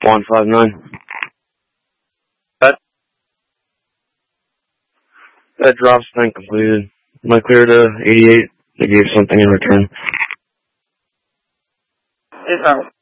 159. That drop's been completed. My clear to 88. They gave something in return. is